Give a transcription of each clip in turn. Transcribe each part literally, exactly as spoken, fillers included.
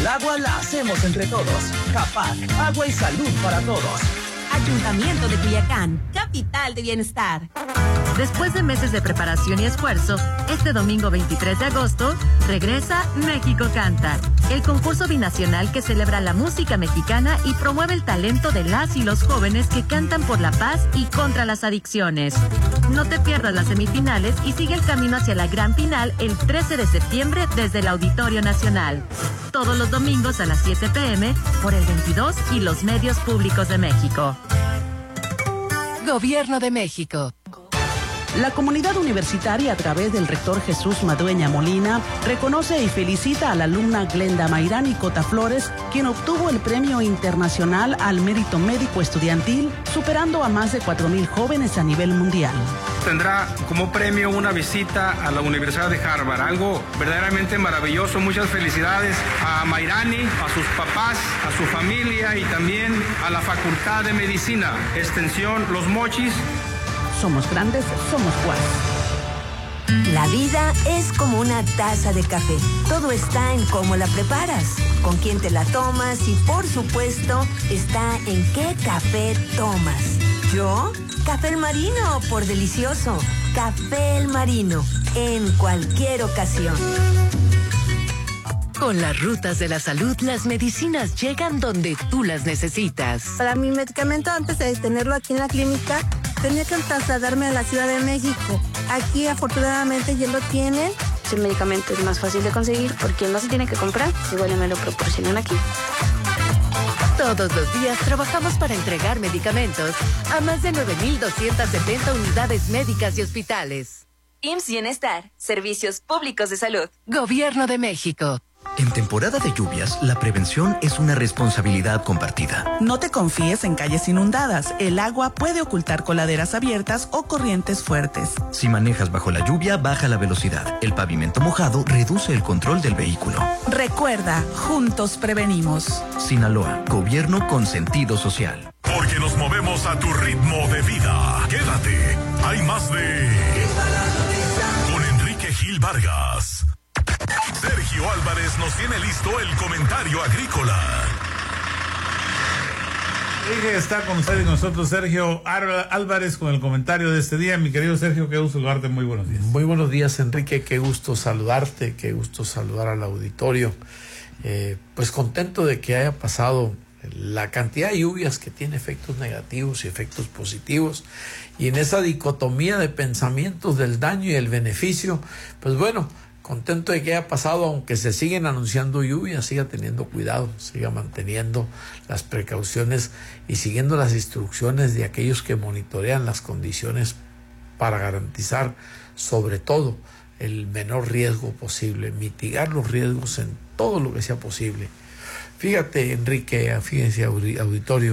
agua la hacemos entre todos. Capaz, agua y salud para todos. Ayuntamiento de Culiacán, capital de bienestar. Después de meses de preparación y esfuerzo, este domingo veintitrés de agosto, regresa México Canta, el concurso binacional que celebra la música mexicana y promueve el talento de las y los jóvenes que cantan por la paz y contra las adicciones. No te pierdas las semifinales y sigue el camino hacia la gran final el trece de septiembre desde el Auditorio Nacional. Todos los domingos a las siete pe eme por el veintidós y los medios públicos de México. Gobierno de México. La comunidad universitaria, a través del rector Jesús Madueña Molina, reconoce y felicita a la alumna Glenda Mayrani Cota Flores, quien obtuvo el Premio Internacional al Mérito Médico Estudiantil, superando a más de cuatro mil jóvenes a nivel mundial. Tendrá como premio una visita a la Universidad de Harvard, algo verdaderamente maravilloso. Muchas felicidades a Mayrani, a sus papás, a su familia y también a la Facultad de Medicina, Extensión Los Mochis. Somos grandes, somos Juárez. La vida es como una taza de café. Todo está en cómo la preparas, con quién te la tomas y, por supuesto, está en qué café tomas. ¿Yo? Café El Marino, por delicioso. Café El Marino, en cualquier ocasión. Con las rutas de la salud, las medicinas llegan donde tú las necesitas. Para mi medicamento, antes de tenerlo aquí en la clínica, tenía que trasladarme a la Ciudad de México. Aquí, afortunadamente, ya lo tienen. El medicamento es más fácil de conseguir porque no se tiene que comprar, igual me lo proporcionan aquí. Todos los días trabajamos para entregar medicamentos a más de nueve mil doscientas setenta unidades médicas y hospitales. I M S S Bienestar, Servicios Públicos de Salud. Gobierno de México. En temporada de lluvias, la prevención es una responsabilidad compartida. No te confíes en calles inundadas. El agua puede ocultar coladeras abiertas o corrientes fuertes. Si manejas bajo la lluvia, baja la velocidad. El pavimento mojado reduce el control del vehículo. Recuerda, juntos prevenimos. Sinaloa, gobierno con sentido social. Porque nos movemos a tu ritmo de vida. Quédate. Hay más de... Con Enrique Gil Vargas. Sergio Álvarez nos tiene listo el comentario agrícola. Está con usted y nosotros Sergio Álvarez con el comentario de este día. Mi querido Sergio, qué gusto saludarte, muy buenos días. Muy buenos días, Enrique, qué gusto saludarte, qué gusto saludar al auditorio. Eh, pues contento de que haya pasado la cantidad de lluvias que tiene efectos negativos y efectos positivos, y en esa dicotomía de pensamientos del daño y el beneficio, pues bueno, contento de que haya pasado, aunque se siguen anunciando lluvias, siga teniendo cuidado, siga manteniendo las precauciones y siguiendo las instrucciones de aquellos que monitorean las condiciones para garantizar, sobre todo, el menor riesgo posible, mitigar los riesgos en todo lo que sea posible. Fíjate, Enrique, fíjense, auditorio,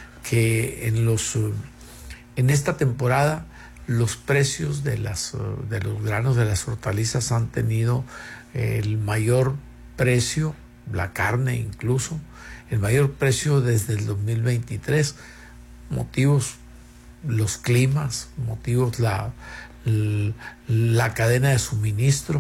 que en los en esta temporada los precios de las de los granos, de las hortalizas han tenido el mayor precio, la carne incluso, el mayor precio desde el dos mil veintitrés. Motivos los climas, motivos la, la, la cadena de suministro,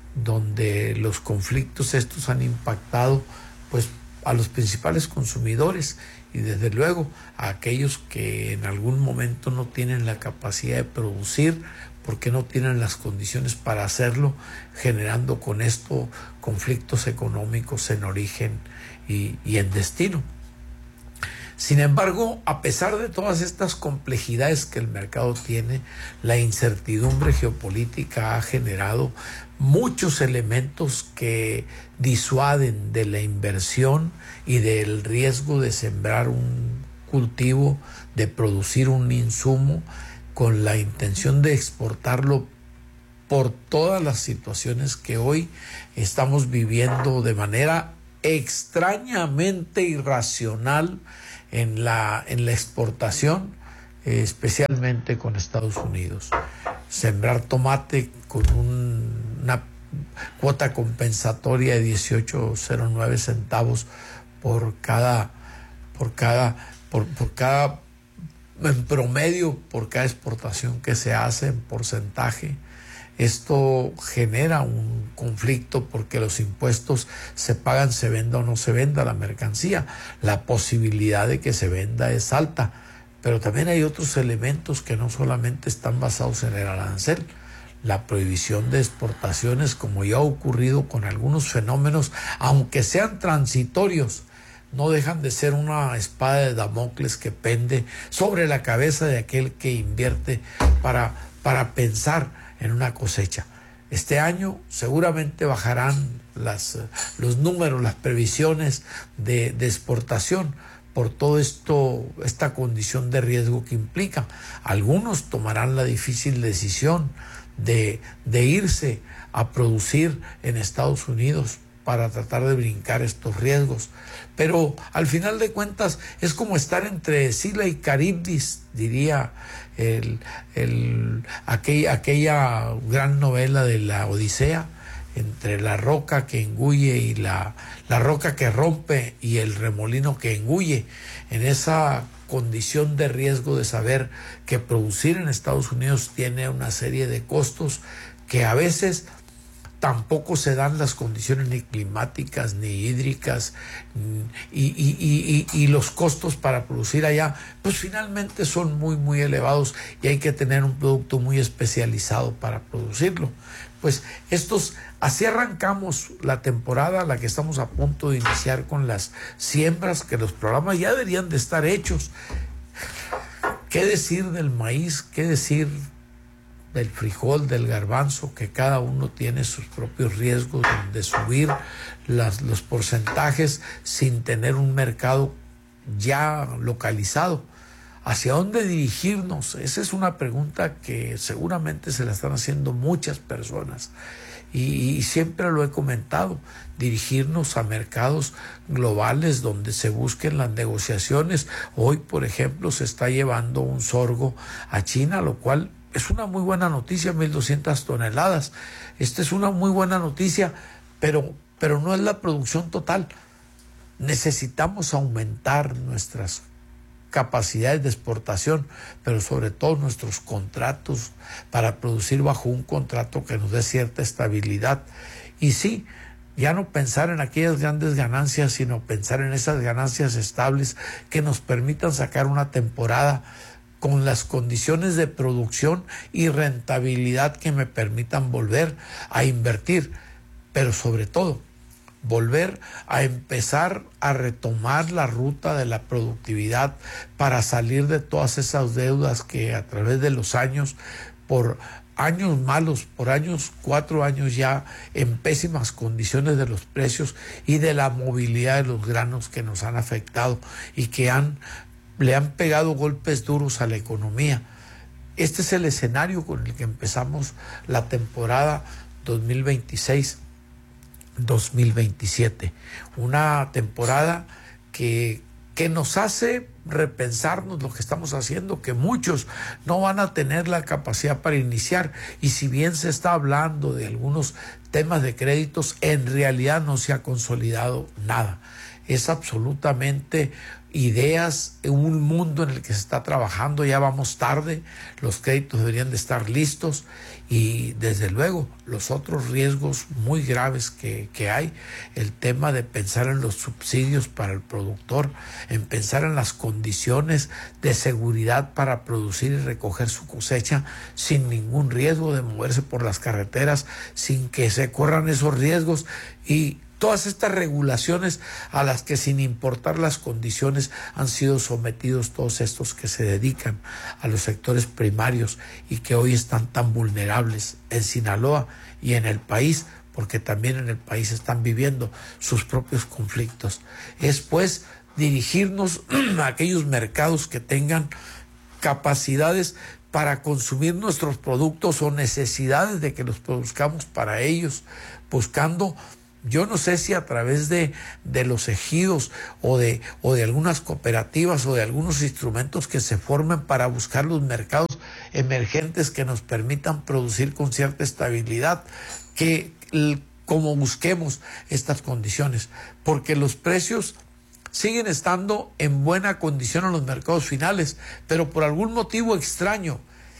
donde los conflictos estos han impactado pues a los principales consumidores y desde luego a aquellos que en algún momento no tienen la capacidad de producir porque no tienen las condiciones para hacerlo, generando con esto conflictos económicos en origen y, y en destino. Sin embargo, a pesar de todas estas complejidades que el mercado tiene, la incertidumbre geopolítica ha generado muchos elementos que disuaden de la inversión y del riesgo de sembrar un cultivo, de producir un insumo con la intención de exportarlo por todas las situaciones que hoy estamos viviendo de manera extrañamente irracional en la, en la exportación, eh, especialmente con Estados Unidos. Sembrar tomate con un, una cuota compensatoria de dieciocho cero nueve centavos por cada, por cada, por, por cada, en promedio, por cada exportación que se hace en porcentaje, Esto genera un conflicto porque los impuestos se pagan, se venda o no se venda la mercancía. La posibilidad de que se venda es alta, pero también hay otros elementos que no solamente están basados en el arancel. La prohibición de exportaciones, como ya ha ocurrido con algunos fenómenos, aunque sean transitorios, no dejan de ser una espada de Damocles que pende sobre la cabeza de aquel que invierte para, para pensar en una cosecha. Este año seguramente bajarán las, los números, las previsiones de, de exportación por todo esto, esta condición de riesgo que implica. Algunos tomarán la difícil decisión de, de irse a producir en Estados Unidos para tratar de brincar estos riesgos. Pero al final de cuentas es como estar entre Sila y Caribdis, diría el, el, aquella, aquella gran novela de la Odisea, entre la roca que engulle y la, la roca que rompe y el remolino que engulle, en esa condición de riesgo de saber que producir en Estados Unidos tiene una serie de costos que a veces tampoco se dan las condiciones ni climáticas ni hídricas y, y, y, y, y los costos para producir allá pues finalmente son muy muy elevados y hay que tener un producto muy especializado para producirlo. Pues estos, así arrancamos la temporada, la que estamos a punto de iniciar con las siembras, que los programas ya deberían de estar hechos. ¿Qué decir del maíz? ¿Qué decir del frijol, del garbanzo? Que cada uno tiene sus propios riesgos de subir las, los porcentajes sin tener un mercado ya localizado. ¿Hacia dónde dirigirnos? Esa es una pregunta que seguramente se la están haciendo muchas personas y, y siempre lo he comentado, dirigirnos a mercados globales donde se busquen las negociaciones. Hoy, por ejemplo, se está llevando un sorgo a China, lo cual es una muy buena noticia, mil doscientas toneladas. Esta es una muy buena noticia, pero, pero no es la producción total. Necesitamos aumentar nuestras capacidades de exportación, pero sobre todo nuestros contratos para producir bajo un contrato que nos dé cierta estabilidad. Y sí, ya no pensar en aquellas grandes ganancias, sino pensar en esas ganancias estables que nos permitan sacar una temporada con las condiciones de producción y rentabilidad que me permitan volver a invertir, pero sobre todo volver a empezar a retomar la ruta de la productividad para salir de todas esas deudas que a través de los años, por años malos, por años, cuatro años ya en pésimas condiciones de los precios y de la movilidad de los granos que nos han afectado y que han, le han pegado golpes duros a la economía. Este es el escenario con el que empezamos la temporada dos mil veintiséis dos mil veintisiete, una temporada que, que nos hace repensarnos lo que estamos haciendo, que muchos no van a tener la capacidad para iniciar, y si bien se está hablando de algunos temas de créditos, en realidad no se ha consolidado nada. Es absolutamente ideas, un mundo en el que se está trabajando, ya vamos tarde, los créditos deberían de estar listos y desde luego los otros riesgos muy graves que, que hay, el tema de pensar en los subsidios para el productor, en pensar en las condiciones de seguridad para producir y recoger su cosecha sin ningún riesgo de moverse por las carreteras, sin que se corran esos riesgos y todas estas regulaciones a las que sin importar las condiciones han sido sometidos todos estos que se dedican a los sectores primarios y que hoy están tan vulnerables en Sinaloa y en el país, porque también en el país están viviendo sus propios conflictos. Es pues dirigirnos a aquellos mercados que tengan capacidades para consumir nuestros productos o necesidades de que los produzcamos para ellos, buscando, yo no sé si a través de, de los ejidos o de, o de algunas cooperativas o de algunos instrumentos que se formen para buscar los mercados emergentes que nos permitan producir con cierta estabilidad, que como busquemos estas condiciones, porque los precios siguen estando en buena condición en los mercados finales, pero por algún motivo extraño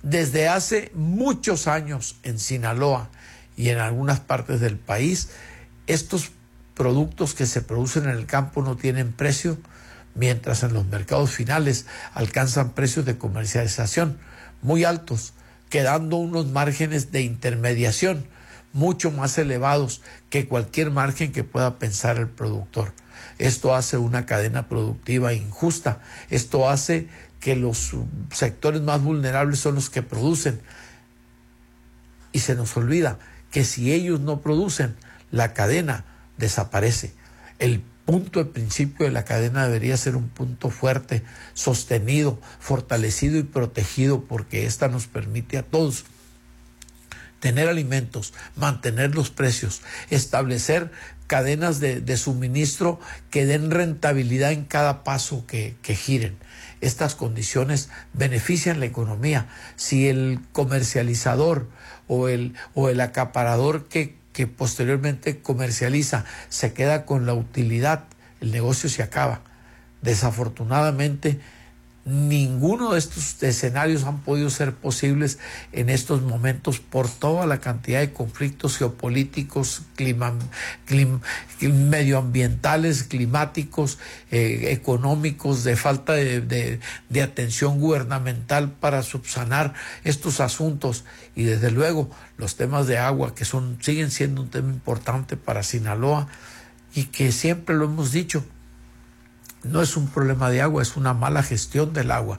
Desde hace muchos años en Sinaloa y en algunas partes del país, estos productos que se producen en el campo no tienen precio, mientras en los mercados finales alcanzan precios de comercialización muy altos, quedando unos márgenes de intermediación mucho más elevados que cualquier margen que pueda pensar el productor. Esto hace una cadena productiva injusta. Esto hace que los sectores más vulnerables son los que producen. Y se nos olvida que si ellos no producen, la cadena desaparece. El punto de principio de la cadena debería ser un punto fuerte, sostenido, fortalecido y protegido, porque esta nos permite a todos tener alimentos, mantener los precios, establecer cadenas de, de suministro que den rentabilidad en cada paso que, que giren. Estas condiciones benefician la economía. Si el comercializador o el, o el acaparador que, que posteriormente comercializa se queda con la utilidad, el negocio se acaba. Desafortunadamente, ninguno de estos escenarios han podido ser posibles en estos momentos por toda la cantidad de conflictos geopolíticos, clima, clim, medioambientales, climáticos, eh, económicos, de falta de, de, de atención gubernamental para subsanar estos asuntos. Y desde luego los temas de agua, que son siguen siendo un tema importante para Sinaloa y que siempre lo hemos dicho. No es un problema de agua, es una mala gestión del agua,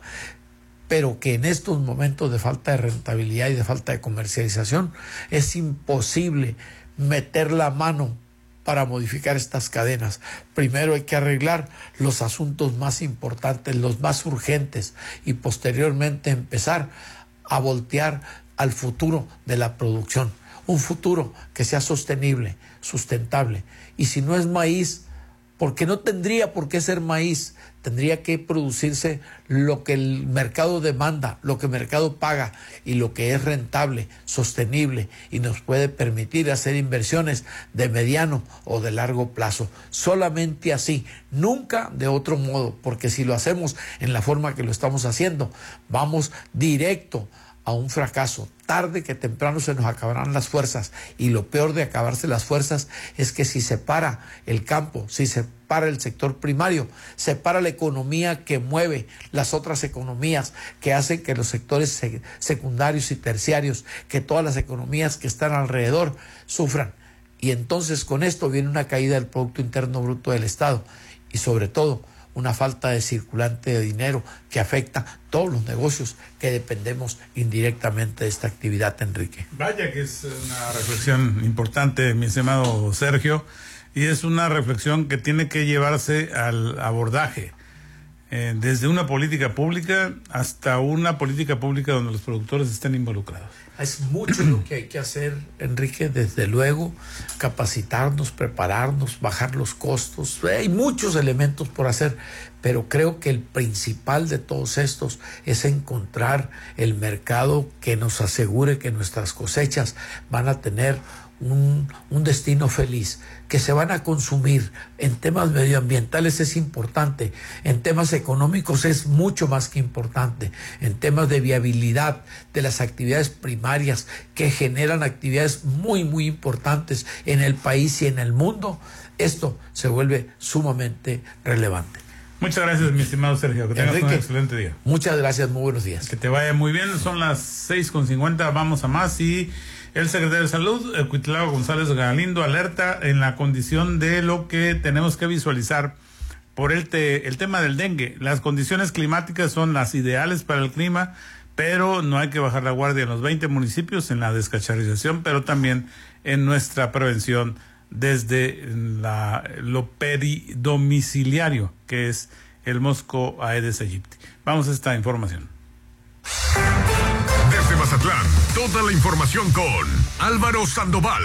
pero que en estos momentos de falta de rentabilidad y de falta de comercialización es imposible meter la mano para modificar estas cadenas. Primero hay que arreglar los asuntos más importantes, los más urgentes, y posteriormente empezar a voltear al futuro de la producción, un futuro que sea sostenible, sustentable. Y si no es maíz, porque no tendría por qué ser maíz, tendría que producirse lo que el mercado demanda, lo que el mercado paga y lo que es rentable, sostenible y nos puede permitir hacer inversiones de mediano o de largo plazo. Solamente así, nunca de otro modo, porque si lo hacemos en la forma que lo estamos haciendo, vamos directo a un fracaso. Tarde que temprano se nos acabarán las fuerzas, y lo peor de acabarse las fuerzas es que si se para el campo, si se para el sector primario, se para la economía que mueve las otras economías, que hacen que los sectores sec- secundarios y terciarios, que todas las economías que están alrededor sufran. Y entonces con esto viene una caída del Producto Interno Bruto del Estado y sobre todo una falta de circulante de dinero que afecta a todos los negocios que dependemos indirectamente de esta actividad, Enrique. Vaya que es una reflexión importante, mi estimado Sergio, y es una reflexión que tiene que llevarse al abordaje, eh, desde una política pública hasta una política pública donde los productores estén involucrados. Es mucho lo que hay que hacer, Enrique, desde luego, capacitarnos, prepararnos, bajar los costos. Hay muchos elementos por hacer, pero creo que el principal de todos estos es encontrar el mercado que nos asegure que nuestras cosechas van a tener un, un destino feliz, que se van a consumir. En temas medioambientales es importante, en temas económicos es mucho más que importante, en temas de viabilidad de las actividades primarias que generan actividades muy muy importantes en el país y en el mundo, esto se vuelve sumamente relevante. Muchas gracias, mi estimado Sergio, que tengas Enrique, un excelente día. Muchas gracias, muy buenos días. Que te vaya muy bien, son las seis con cincuenta, vamos a más. Y el secretario de Salud, Cuitlao González Galindo, alerta en la condición de lo que tenemos que visualizar por el, te, el tema del dengue. Las condiciones climáticas son las ideales para el clima, pero no hay que bajar la guardia en los veinte municipios, en la descacharización, pero también en nuestra prevención desde la, lo peridomiciliario, que es el mosco Aedes aegypti. Vamos a esta información. Desde Mazatlán, toda la información con Álvaro Sandoval.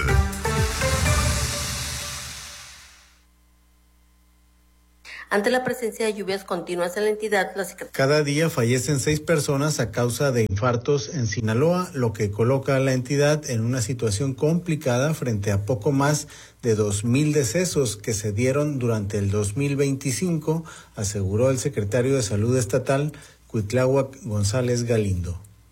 Ante la presencia de lluvias continuas en la entidad, la Secretaría... Cada día fallecen seis personas a causa de infartos en Sinaloa, lo que coloca a la entidad en una situación complicada frente a poco más de dos mil decesos que se dieron durante el dos mil veinticinco, aseguró el secretario de Salud Estatal, Cuitláhuac González Galindo.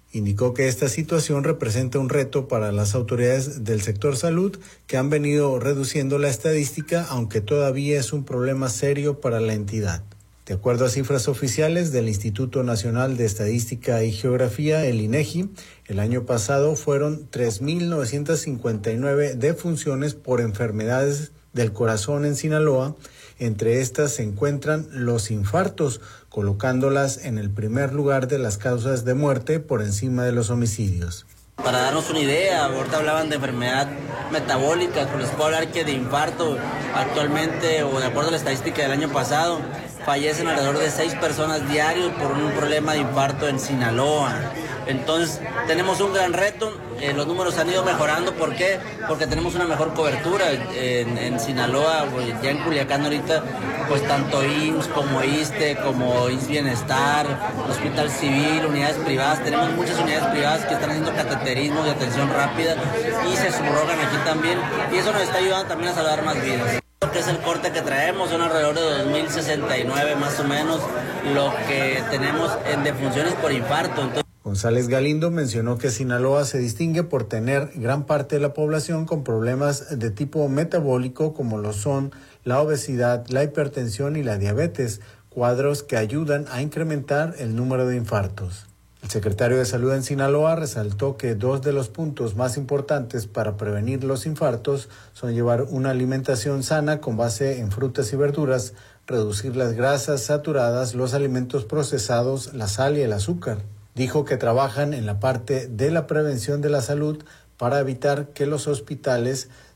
Indicó que esta situación representa un reto para las autoridades del sector salud, que han venido reduciendo la estadística, aunque todavía es un problema serio para la entidad. De acuerdo a cifras oficiales del Instituto Nacional de Estadística y Geografía, el INEGI, el año pasado fueron tres mil novecientas cincuenta y nueve defunciones por enfermedades del corazón en Sinaloa. Entre estas se encuentran los infartos, colocándolas en el primer lugar de las causas de muerte por encima de los homicidios. Para darnos una idea, ahorita hablaban de enfermedad metabólica, pero les puedo hablar que de infarto actualmente, o de acuerdo a la estadística del año pasado, fallecen alrededor de seis personas diarios por un problema de infarto en Sinaloa. Entonces, tenemos un gran reto. Eh, los números han ido mejorando. ¿Por qué? Porque tenemos una mejor cobertura en, en Sinaloa. Ya en Culiacán ahorita, pues tanto I M S S como ISSSTE, como I M S S Bienestar, Hospital Civil, unidades privadas. Tenemos muchas unidades privadas que están haciendo cateterismo de atención rápida y se subrogan aquí también. Y eso nos está ayudando también a salvar más vidas. Lo que es el corte que traemos son alrededor de dos mil sesenta y nueve más o menos lo que tenemos en defunciones por infarto. Entonces, González Galindo mencionó que Sinaloa se distingue por tener gran parte de la población con problemas de tipo metabólico, como lo son la obesidad, la hipertensión y la diabetes, cuadros que ayudan a incrementar el número de infartos. El secretario de Salud en Sinaloa resaltó que dos de los puntos más importantes para prevenir los infartos son llevar una alimentación sana con base en frutas y verduras, reducir las grasas saturadas, los alimentos procesados, la sal y el azúcar. Dijo que trabajan en la parte de la prevención de la salud para evitar que los hospitales